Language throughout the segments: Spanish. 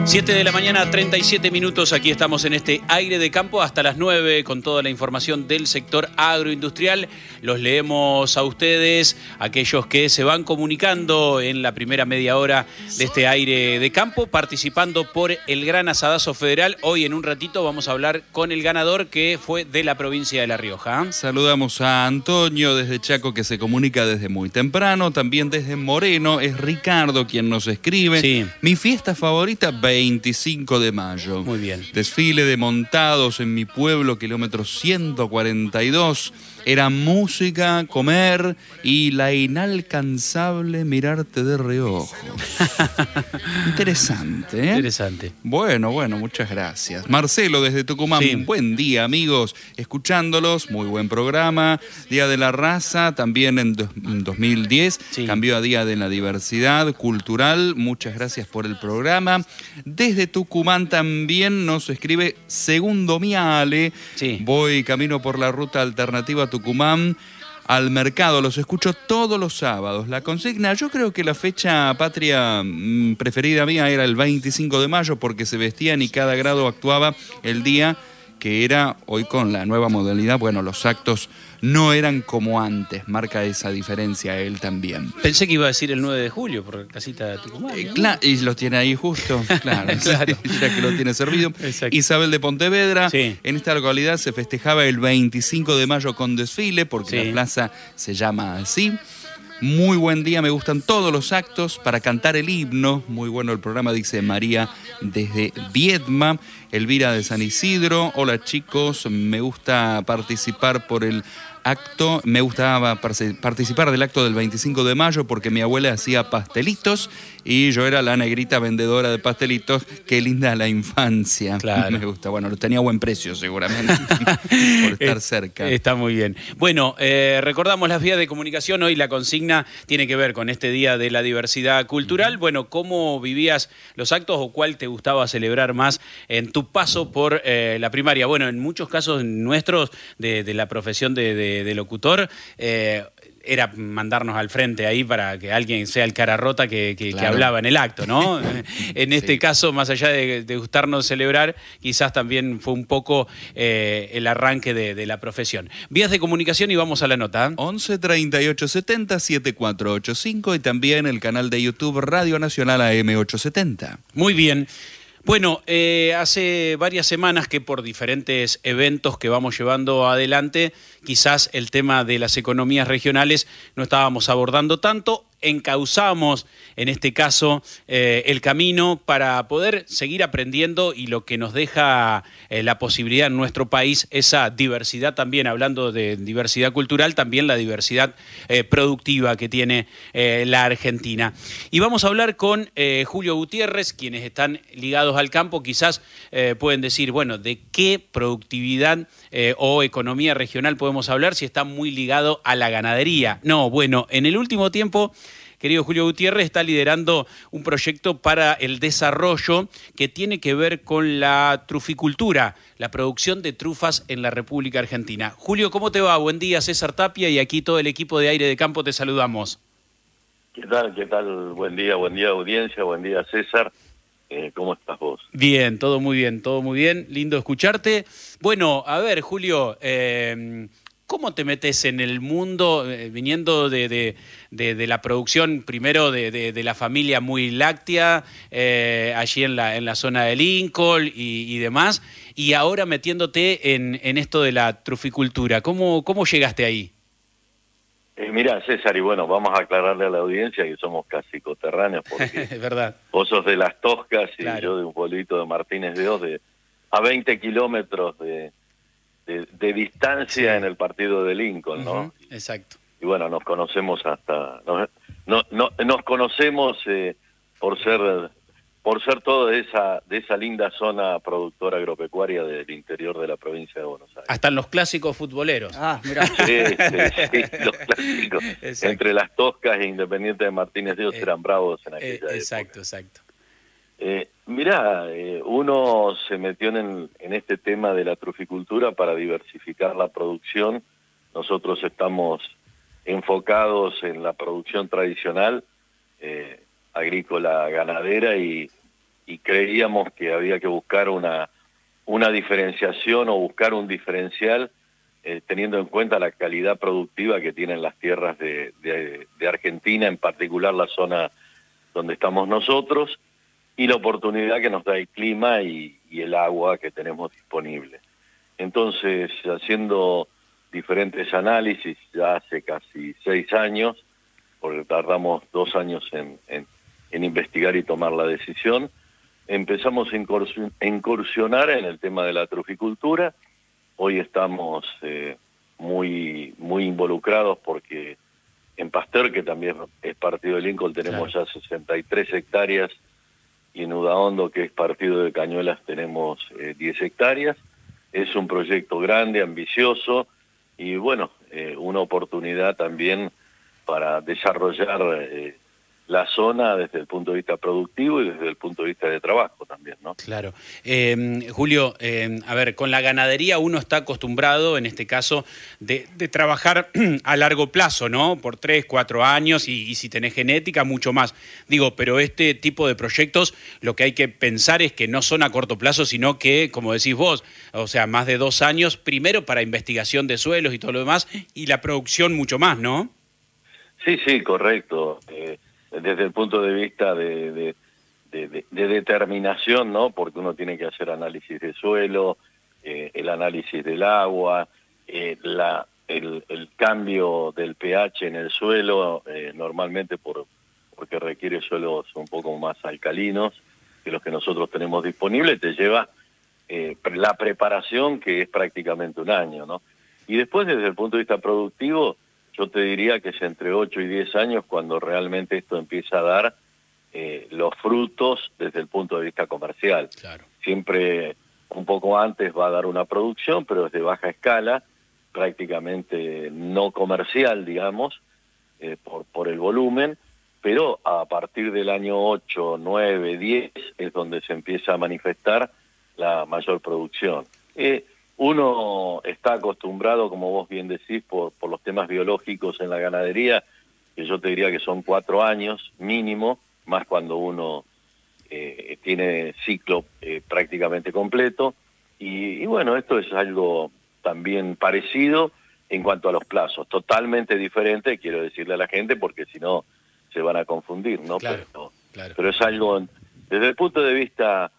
7 de la mañana, 37 minutos. Aquí estamos en este aire de campo hasta las 9 con toda la información del sector agroindustrial. Los leemos a ustedes, aquellos que se van comunicando en la primera media hora de este aire de campo, participando por el Gran Asadazo Federal. Hoy en un ratito vamos a hablar con el ganador, que fue de la provincia de La Rioja. Saludamos a Antonio desde Chaco, que se comunica desde muy temprano. También desde Moreno es Ricardo quien nos escribe. Sí. Mi fiesta favorita, 25 de mayo. Muy bien. Desfile de montados en mi pueblo, kilómetro 142. Era música, comer y la inalcanzable mirarte de reojo. Interesante, ¿eh? Interesante. Bueno, muchas gracias. Marcelo desde Tucumán, Sí. Buen día, amigos. Escuchándolos, muy buen programa. Día de la Raza, también en 2010. Sí. Cambió a Día de la Diversidad Cultural. Muchas gracias por el programa. Desde Tucumán también nos escribe Segundo Miale. Sí. Voy camino por la ruta alternativa Tucumán al mercado, los escucho todos los sábados. La consigna, yo creo que la fecha patria preferida mía era el 25 de mayo, porque se vestían y cada grado actuaba el día que era. Hoy con la nueva modalidad, bueno, los actos no eran como antes, marca esa diferencia él también. Pensé que iba a decir el 9 de julio por Casita de Tucumán, ¿no? Claro, y lo tiene ahí justo, claro, Claro. ya que lo tiene servido. Exacto. Isabel de Pontevedra, Sí. en esta localidad se festejaba el 25 de mayo con desfile, porque Sí. la plaza se llama así. Muy buen día, me gustan todos los actos para cantar el himno. Muy bueno el programa, dice María desde Viedma. Elvira de San Isidro, hola chicos, me gusta participar por el acto, me gustaba participar del acto del 25 de mayo porque mi abuela hacía pastelitos y yo era la negrita vendedora de pastelitos. Qué linda la infancia. Claro. Me gusta, bueno, tenía buen precio seguramente por estar cerca. Está muy bien. Bueno, recordamos las vías de comunicación. Hoy la consigna tiene que ver con este Día de la Diversidad Cultural. Bueno, ¿cómo vivías los actos o cuál te gustaba celebrar más en tu paso por la primaria? Bueno, en muchos casos nuestros de la profesión de locutor, era mandarnos al frente ahí para que alguien sea el cara rota que Claro. hablaba en el acto, ¿no? En este Sí. caso, más allá de gustarnos celebrar, quizás también fue un poco el arranque de la profesión. Vías de comunicación y vamos a la nota. 11 38 70 7485 y también el canal de YouTube Radio Nacional AM870. Muy bien. Bueno, hace varias semanas que por diferentes eventos que vamos llevando adelante, quizás el tema de las economías regionales no estábamos abordando tanto. Encauzamos, en este caso, el camino para poder seguir aprendiendo y lo que nos deja la posibilidad en nuestro país, esa diversidad también, hablando de diversidad cultural, también la diversidad productiva que tiene la Argentina. Y vamos a hablar con Julio Gutiérrez, quienes están ligados al campo, quizás pueden decir, bueno, ¿de qué productividad o economía regional podemos hablar si está muy ligado a la ganadería? No, bueno, en el último tiempo, querido Julio Gutiérrez está liderando un proyecto para el desarrollo que tiene que ver con la truficultura, la producción de trufas en la República Argentina. Julio, ¿cómo te va? Buen día, César Tapia, y aquí todo el equipo de Aire de Campo te saludamos. ¿Qué tal? ¿Qué tal? Buen día audiencia, buen día César. ¿Cómo estás vos? Bien, todo muy bien, lindo escucharte. Bueno, a ver, Julio, ¿cómo te metes en el mundo, viniendo de la producción, primero de la familia muy láctea, allí en la zona de Lincoln y demás, y ahora metiéndote en esto de la truficultura? ¿Cómo llegaste ahí? Mira, César, y bueno, vamos a aclararle a la audiencia que somos casi coterráneos, porque Es verdad. vos sos de Las Toscas y Claro. yo de un pueblito de Martínez de Oz, a 20 kilómetros de distancia, Sí. en el partido de Lincoln, ¿no? Uh-huh. Exacto. Y bueno, nos conocemos nos conocemos por ser todo de esa linda zona productora agropecuaria del interior de la provincia de Buenos Aires. Hasta en los clásicos futboleros. Ah, mirá. Sí, los clásicos. Exacto. Entre Las Toscas e Independiente de Martínez de Oz eran bravos en aquella época. Exacto. Mirá, uno se metió en este tema de la truficultura para diversificar la producción. Nosotros estamos enfocados en la producción tradicional, agrícola, ganadera, y y creíamos que había que buscar una diferenciación o buscar un diferencial teniendo en cuenta la calidad productiva que tienen las tierras de Argentina, en particular la zona donde estamos nosotros, y la oportunidad que nos da el clima y el agua que tenemos disponible. Entonces, haciendo diferentes análisis ya hace casi 6 años, porque tardamos 2 años en investigar y tomar la decisión, empezamos a incursionar en el tema de la truficultura. Hoy estamos muy involucrados porque en Pasteur, que también es partido de Lincoln, tenemos ya 63 hectáreas, y en Udaondo, que es partido de Cañuelas, tenemos 10 hectáreas. Es un proyecto grande, ambicioso, y bueno, una oportunidad también para desarrollar la zona desde el punto de vista productivo y desde el punto de vista de trabajo también, ¿no? Claro. Julio, a ver, con la ganadería uno está acostumbrado, en este caso, de trabajar a largo plazo, ¿no? Por 3, 4 años y si tenés genética, mucho más. Digo, pero este tipo de proyectos lo que hay que pensar es que no son a corto plazo, sino que, como decís vos, o sea, más de 2 años, primero para investigación de suelos y todo lo demás, y la producción mucho más, ¿no? Sí, correcto. Desde el punto de vista de determinación, ¿no? Porque uno tiene que hacer análisis de suelo, el análisis del agua, el cambio del pH en el suelo, normalmente porque requiere suelos un poco más alcalinos que los que nosotros tenemos disponibles, te lleva la preparación, que es prácticamente 1 año, ¿no? Y después, desde el punto de vista productivo, yo te diría que es entre 8 y 10 años cuando realmente esto empieza a dar los frutos desde el punto de vista comercial. Claro. Siempre un poco antes va a dar una producción, pero es de baja escala, prácticamente no comercial, digamos, por el volumen, pero a partir del año 8, 9, 10 es donde se empieza a manifestar la mayor producción. Uno está acostumbrado, como vos bien decís, por los temas biológicos en la ganadería, que yo te diría que son 4 años mínimo, más cuando uno tiene ciclo prácticamente completo. Y bueno, esto es algo también parecido en cuanto a los plazos, totalmente diferente, quiero decirle a la gente, porque si no se van a confundir, ¿no? Claro. Pero es algo, desde el punto de vista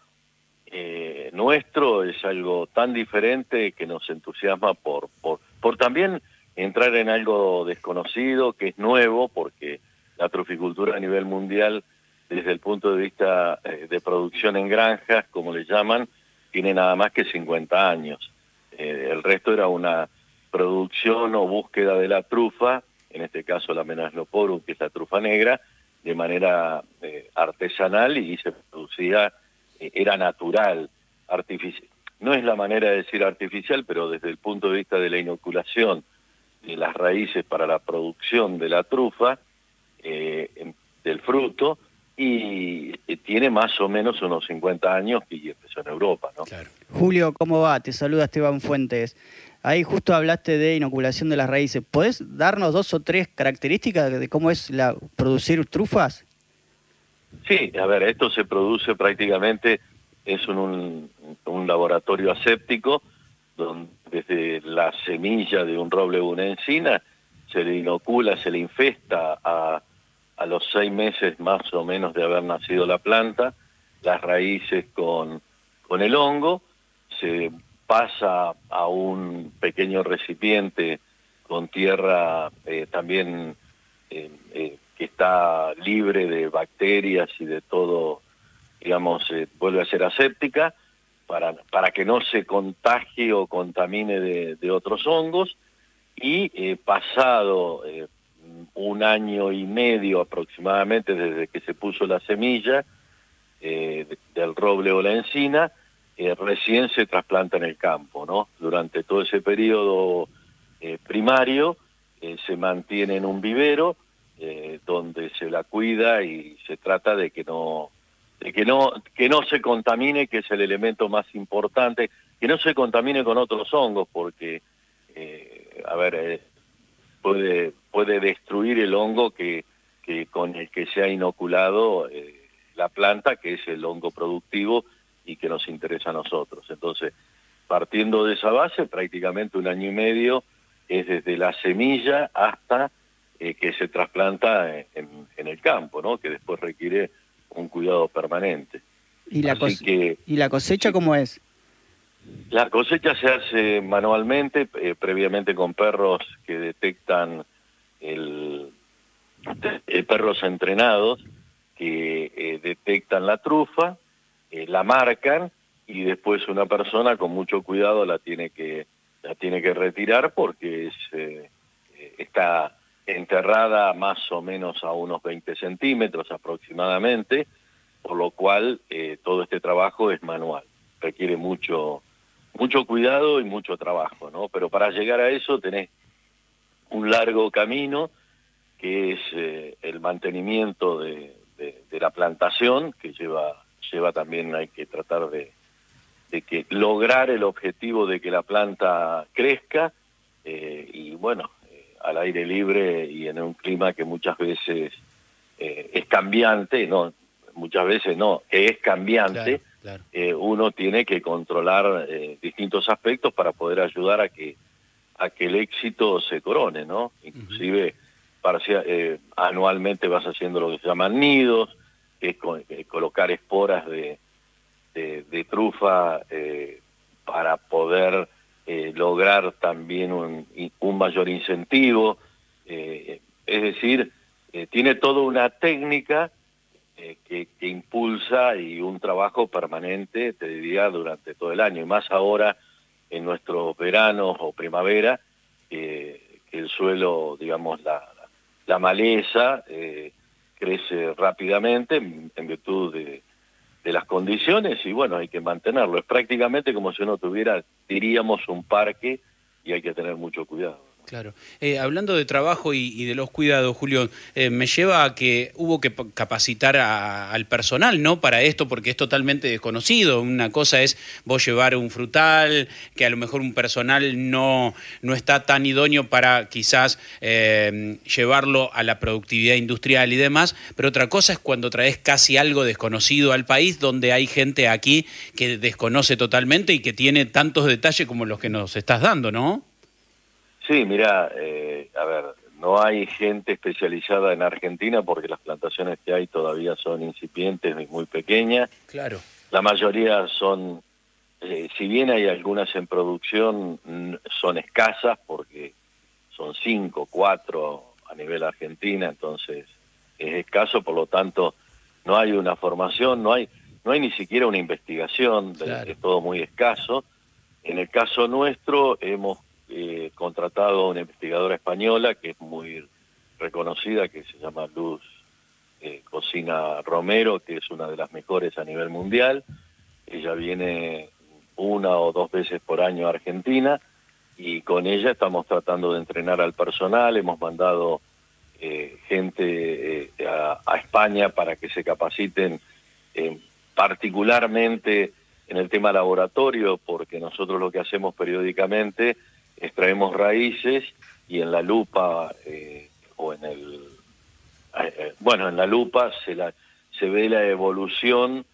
nuestro, es algo tan diferente que nos entusiasma por también entrar en algo desconocido, que es nuevo, porque la truficultura a nivel mundial, desde el punto de vista de producción en granjas, como le llaman, tiene nada más que 50 años. El resto era una producción o búsqueda de la trufa, en este caso la Menasloporum, que es la trufa negra, de manera artesanal, y se producía, era natural, artificial. No es la manera de decir artificial, pero desde el punto de vista de la inoculación de las raíces para la producción de la trufa, del fruto, y tiene más o menos unos 50 años y empezó en Europa, ¿no? Claro. Julio, ¿cómo va? Te saluda Esteban Fuentes. Ahí justo hablaste de inoculación de las raíces. ¿Podés darnos 2 o 3 características de cómo es producir trufas? Sí, a ver, esto se produce prácticamente, es un laboratorio aséptico, donde desde la semilla de un roble o una encina se le inocula, se le infesta a los 6 meses más o menos de haber nacido la planta, las raíces con el hongo, se pasa a un pequeño recipiente con tierra también que está libre de bacterias y de todo, digamos, vuelve a ser aséptica, para que no se contagie o contamine de otros hongos, y pasado 1 año y medio aproximadamente desde que se puso la semilla del roble o la encina, recién se trasplanta en el campo, ¿no? Durante todo ese periodo primario se mantiene en un vivero donde se la cuida y se trata de que no se contamine, que es el elemento más importante, que no se contamine con otros hongos, porque puede destruir el hongo que con el que se ha inoculado la planta, que es el hongo productivo y que nos interesa a nosotros. Entonces, partiendo de esa base, prácticamente 1 año y medio es desde la semilla hasta que se trasplanta en el campo, ¿no? Que después requiere un cuidado permanente. ¿Y la cosecha cómo es? La cosecha se hace manualmente, previamente con perros que detectan perros entrenados que detectan la trufa, la marcan y después una persona con mucho cuidado la tiene que retirar porque está enterrada más o menos a unos 20 centímetros aproximadamente, por lo cual todo este trabajo es manual, requiere mucho cuidado y mucho trabajo, ¿no? Pero para llegar a eso tenés un largo camino que es el mantenimiento de la plantación, que lleva también, hay que tratar de que lograr el objetivo de que la planta crezca, y bueno, al aire libre y en un clima que muchas veces es cambiante, no, muchas veces no, que es cambiante. Claro. Uno tiene que controlar distintos aspectos para poder ayudar a que el éxito se corone, ¿no? Inclusive anualmente vas haciendo lo que se llaman nidos, que es colocar esporas de trufa para poder lograr también un mayor incentivo. Es decir, tiene toda una técnica que impulsa y un trabajo permanente, te diría, durante todo el año, y más ahora en nuestros veranos o primavera, que el suelo, digamos, la maleza crece rápidamente en virtud de las condiciones y bueno, hay que mantenerlo. Es prácticamente como si uno tuviera, diríamos, un parque y hay que tener mucho cuidado. Claro. Hablando de trabajo y de los cuidados, Julio, me lleva a que hubo que capacitar al personal, ¿no? Para esto, porque es totalmente desconocido. Una cosa es vos llevar un frutal, que a lo mejor un personal no está tan idóneo para quizás llevarlo a la productividad industrial y demás, pero otra cosa es cuando traes casi algo desconocido al país, donde hay gente aquí que desconoce totalmente y que tiene tantos detalles como los que nos estás dando, ¿no? Sí, mira, a ver, no hay gente especializada en Argentina porque las plantaciones que hay todavía son incipientes y muy pequeñas. Claro. La mayoría son, si bien hay algunas en producción, son escasas porque son 5, 4 a nivel Argentina, entonces es escaso, por lo tanto no hay una formación, no hay ni siquiera una investigación, claro. Es todo muy escaso. En el caso nuestro hemos contratado a una investigadora española que es muy reconocida, que se llama Luz Cocina Romero, que es una de las mejores a nivel mundial. Ella viene 1 o 2 veces por año a Argentina y con ella estamos tratando de entrenar al personal. Hemos mandado gente a España para que se capaciten particularmente en el tema laboratorio, porque nosotros lo que hacemos periódicamente extraemos raíces y en la lupa o en la lupa se ve la evolución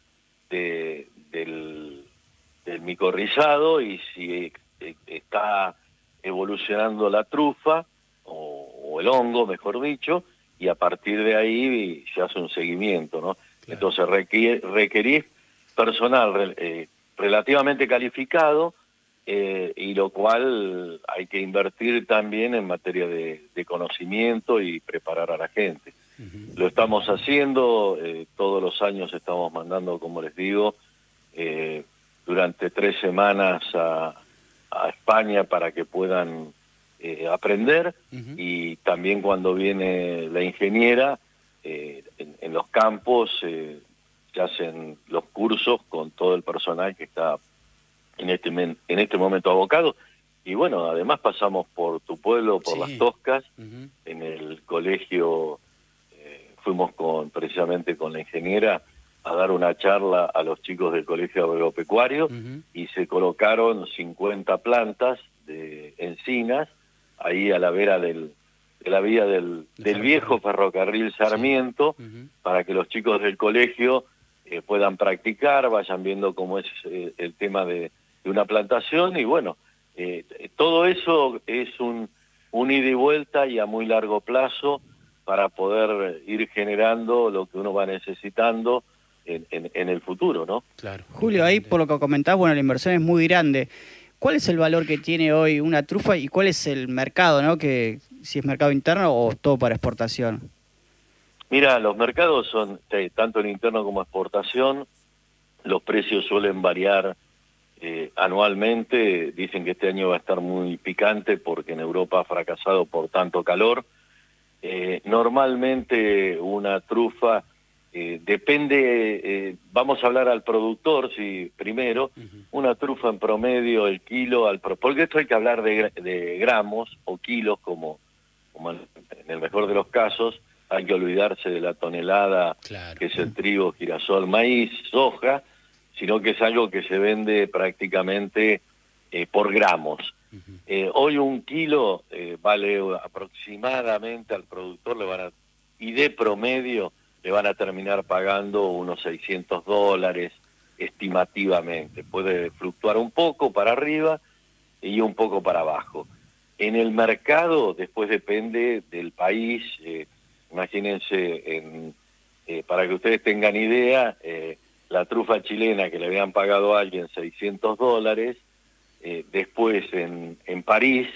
del micorrizado y si está evolucionando la trufa o el hongo, mejor dicho, y a partir de ahí se hace un seguimiento, ¿no? Claro. Entonces requerís personal relativamente calificado, y lo cual hay que invertir también en materia de conocimiento y preparar a la gente. Lo estamos haciendo, todos los años estamos mandando, como les digo, durante 3 semanas a España para que puedan aprender, y también cuando viene la ingeniera, en los campos se hacen los cursos con todo el personal que está en este momento abocado. Y bueno, además pasamos por tu pueblo, por Las Toscas, en el colegio, fuimos precisamente con la ingeniera a dar una charla a los chicos del colegio agropecuario, y se colocaron 50 plantas de encinas ahí a la vera del la vía del viejo ferrocarril Sarmiento, para que los chicos del colegio puedan practicar, vayan viendo cómo es el tema de una plantación, y bueno, todo eso es un ida y vuelta y a muy largo plazo para poder ir generando lo que uno va necesitando en el futuro, ¿no? Claro. Julio, ahí por lo que comentás, bueno, la inversión es muy grande. ¿Cuál es el valor que tiene hoy una trufa y cuál es el mercado, ¿no? Que si es mercado interno o todo para exportación. Mira, los mercados son tanto en interno como exportación. Los precios suelen variar anualmente. Dicen que este año va a estar muy picante porque en Europa ha fracasado por tanto calor. Normalmente una trufa depende, vamos a hablar al productor, si primero, una trufa en promedio, el kilo, porque esto hay que hablar de gramos o kilos, como en el mejor de los casos. Hay que olvidarse de la tonelada, claro, que es el trigo, girasol, maíz, soja, sino que es algo que se vende prácticamente por gramos. Hoy un kilo vale aproximadamente al productor, y de promedio le van a terminar pagando unos $600 estimativamente. Puede fluctuar un poco para arriba y un poco para abajo. En el mercado, después depende del país. Imagínense, para que ustedes tengan idea, la trufa chilena que le habían pagado a alguien $600, después en París,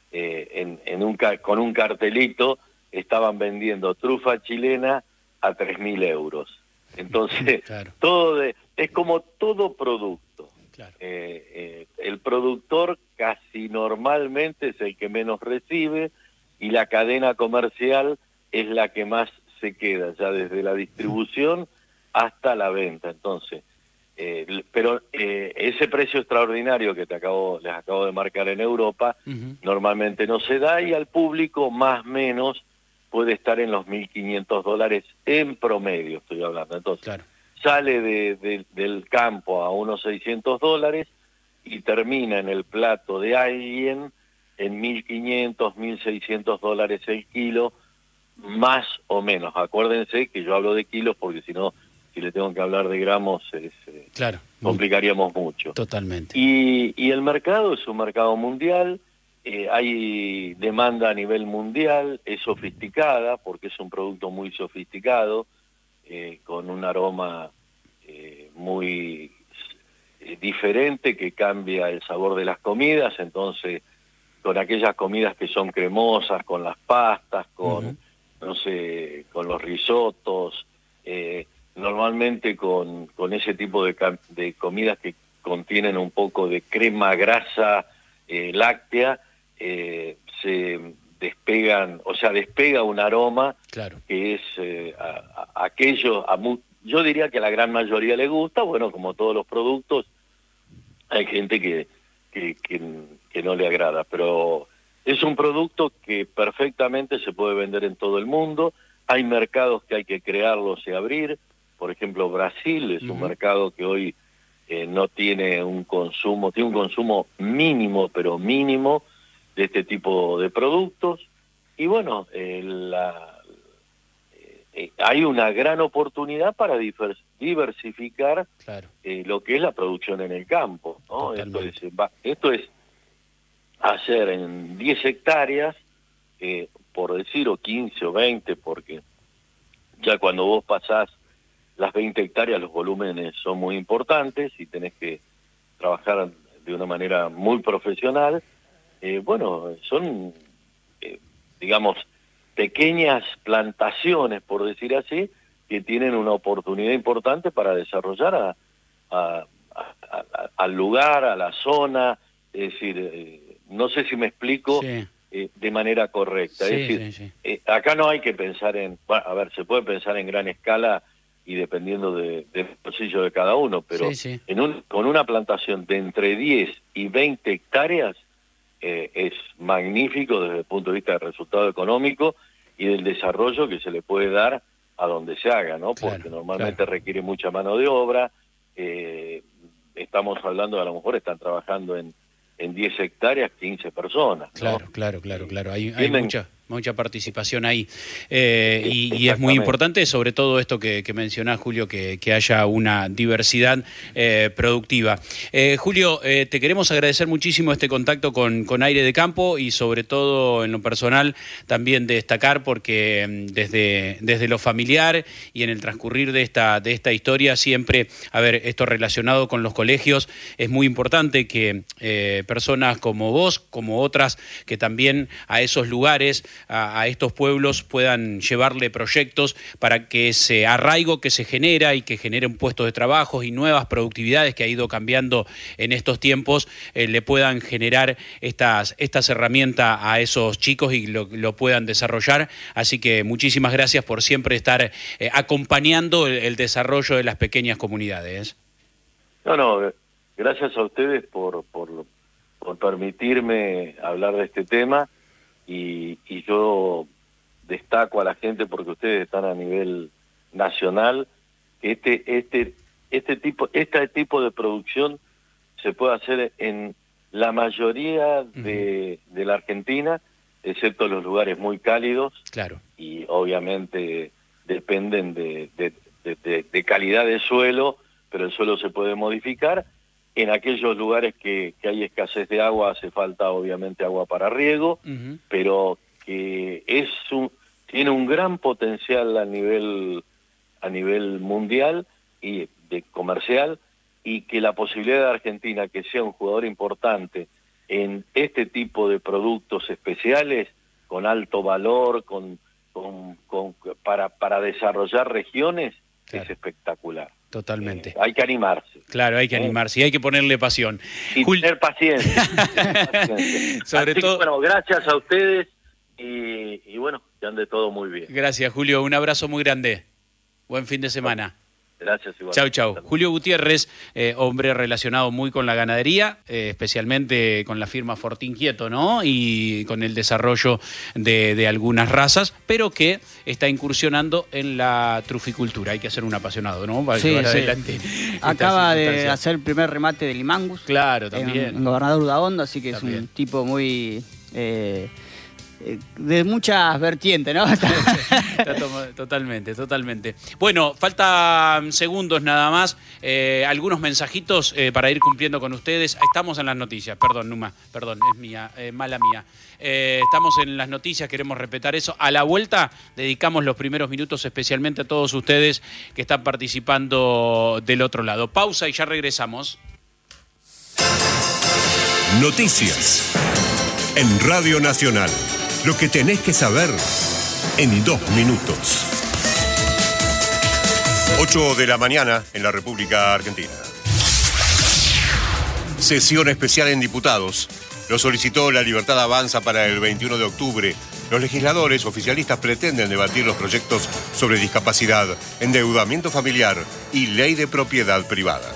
con un cartelito, estaban vendiendo trufa chilena a 3.000 euros. Entonces, claro, es como todo producto. Claro. El productor casi normalmente es el que menos recibe y la cadena comercial es la que más se queda, ya desde la distribución hasta la venta. Entonces, pero ese precio extraordinario que les acabo de marcar en Europa, normalmente no se da, y al público más o menos puede estar en los $1.500 en promedio, estoy hablando. Entonces, claro, sale del campo a unos $600 y termina en el plato de alguien en $1.500, $1.600 el kilo, más o menos. Acuérdense que yo hablo de kilos porque si no, si le tengo que hablar de gramos, claro, complicaríamos mucho. Totalmente. Y el mercado es un mercado mundial. Hay demanda a nivel mundial, es sofisticada porque es un producto muy sofisticado, con un aroma muy diferente que cambia el sabor de las comidas. Entonces, con aquellas comidas que son cremosas, con las pastas, con no sé, con los risotos, normalmente con ese tipo de comidas que contienen un poco de crema, grasa, láctea, se despegan, o sea, despega un aroma, claro, que es yo diría que a la gran mayoría le gusta. Bueno, como todos los productos, hay gente que no le agrada, pero es un producto que perfectamente se puede vender en todo el mundo. Hay mercados que hay que crearlos y abrir. Por ejemplo, Brasil es un mercado que hoy no tiene un consumo, tiene un consumo mínimo, pero mínimo, de este tipo de productos. Y bueno, hay una gran oportunidad para diversificar, claro, lo que es la producción en el campo, ¿no? Esto es hacer en 10 hectáreas, por decir, o 15 o 20, porque ya cuando vos pasás las 20 hectáreas los volúmenes son muy importantes y tenés que trabajar de una manera muy profesional. Bueno, son, digamos, pequeñas plantaciones, por decir así, que tienen una oportunidad importante para desarrollar al lugar, a la zona. Es decir, no sé si me explico, sí, de manera correcta. Sí, es decir, sí. Acá no hay que pensar bueno, a ver, se puede pensar en gran escala y dependiendo del bolsillo de cada uno, pero sí, sí, con una plantación de entre 10 y 20 hectáreas es magnífico desde el punto de vista del resultado económico y del desarrollo que se le puede dar a donde se haga, ¿no? Claro, porque normalmente, claro, requiere mucha mano de obra. Estamos hablando de, a lo mejor están trabajando en 10 hectáreas 15 personas, ¿no? Claro. Hay mucha participación ahí. Y es muy importante, sobre todo esto que mencionás, Julio, que haya una diversidad productiva. Julio, te queremos agradecer muchísimo este contacto con Aire de Campo y sobre todo en lo personal también destacar porque desde lo familiar y en el transcurrir de esta historia siempre, esto relacionado con los colegios, es muy importante que personas como vos, como otras que también a esos lugares, a estos pueblos puedan llevarle proyectos para que ese arraigo que se genera y que generen puestos de trabajo y nuevas productividades que ha ido cambiando en estos tiempos, le puedan generar estas herramientas a esos chicos y lo puedan desarrollar. Así que muchísimas gracias por siempre estar acompañando el desarrollo de las pequeñas comunidades. No, gracias a ustedes por permitirme hablar de este tema y yo destaco a la gente porque ustedes están a nivel nacional. Este tipo de producción se puede hacer en la mayoría de la Argentina, excepto los lugares muy cálidos. Claro. Y obviamente dependen de calidad de suelo, pero el suelo se puede modificar. En aquellos lugares que hay escasez de agua hace falta obviamente agua para riego, pero que tiene un gran potencial a nivel mundial y de comercial, y que la posibilidad de Argentina que sea un jugador importante en este tipo de productos especiales con alto valor, para desarrollar regiones, claro, es espectacular. Totalmente. Hay que animarse. Claro, hay que animarse y hay que ponerle pasión. Y tener paciencia. Sobre todo... Bueno, gracias a ustedes y bueno, que ande todo muy bien. Gracias, Julio. Un abrazo muy grande. Buen fin de semana. Gracias, igual. Chau. Julio Gutiérrez, hombre relacionado muy con la ganadería, especialmente con la firma Fortín Quieto, ¿no? Y con el desarrollo de algunas razas, pero que está incursionando en la truficultura. Hay que ser un apasionado, ¿no? Para llevar adelante. Acaba de hacer el primer remate del Limangus. Claro, también. En Gobernador Udaondo, así que también es un tipo muy... de muchas vertientes, ¿no? Totalmente. Bueno, faltan segundos nada más. Algunos mensajitos para ir cumpliendo con ustedes. Estamos en las noticias. Perdón, Numa. Perdón, es mía, mala mía. Estamos en las noticias, queremos respetar eso. A la vuelta dedicamos los primeros minutos especialmente a todos ustedes que están participando del otro lado. Pausa y ya regresamos. Noticias en Radio Nacional. Lo que tenés que saber en 2 minutos. 8 de la mañana en la República Argentina. Sesión especial en diputados. Lo solicitó La Libertad Avanza para el 21 de octubre. Los legisladores oficialistas pretenden debatir los proyectos sobre discapacidad, endeudamiento familiar y ley de propiedad privada.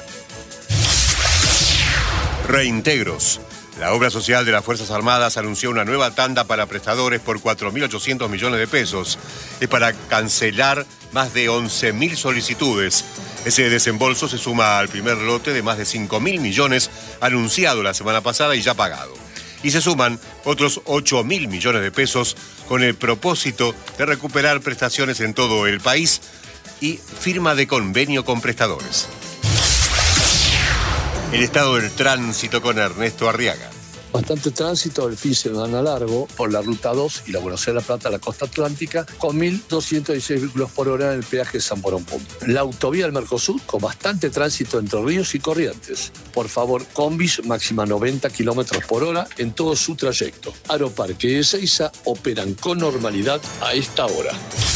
Reintegros. La Obra Social de las Fuerzas Armadas anunció una nueva tanda para prestadores por 4.800 millones de pesos. Es para cancelar más de 11.000 solicitudes. Ese desembolso se suma al primer lote de más de 5.000 millones anunciado la semana pasada y ya pagado. Y se suman otros 8.000 millones de pesos con el propósito de recuperar prestaciones en todo el país y firma de convenio con prestadores. El estado del tránsito con Ernesto Arriaga. Bastante tránsito el fin de semana largo por la Ruta 2 y la Buenos Aires-La Plata a la costa atlántica, con 1.216 vehículos por hora en el peaje de San Borón Punta. La autovía del Mercosur con bastante tránsito entre Ríos y Corrientes. Por favor, combis máxima 90 kilómetros por hora en todo su trayecto. Aeroparque y Ezeiza operan con normalidad a esta hora.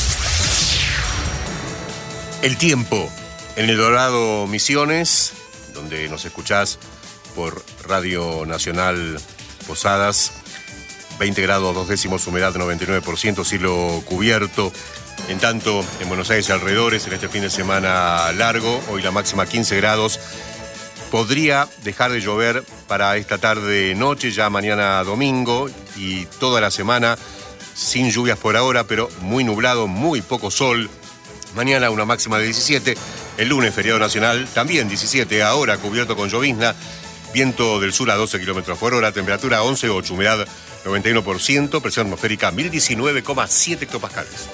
El tiempo en El Dorado Misiones, donde nos escuchás por Radio Nacional Posadas, 20 grados 2 décimos, humedad 99%, cielo cubierto. En tanto, en Buenos Aires y alrededores, en este fin de semana largo, hoy la máxima 15 grados. Podría dejar de llover para esta tarde-noche, ya mañana domingo, y toda la semana sin lluvias por ahora, pero muy nublado, muy poco sol. Mañana una máxima de 17, el lunes feriado nacional, también 17, ahora cubierto con llovizna, viento del sur a 12 kilómetros por hora, temperatura 11,8, humedad 91%, presión atmosférica 1019,7 hectopascales.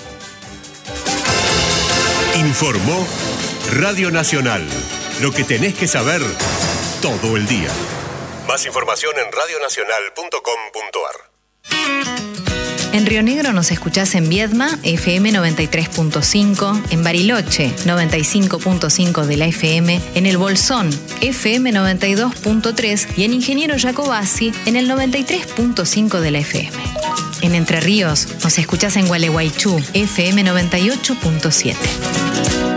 Informó Radio Nacional. Lo que tenés que saber todo el día. Más información en radionacional.com.ar. En Río Negro nos escuchás en Viedma, FM 93.5, en Bariloche, 95.5 de la FM, en El Bolsón, FM 92.3 y en Ingeniero Jacobasi, en el 93.5 de la FM. En Entre Ríos nos escuchás en Gualeguaychú, FM 98.7.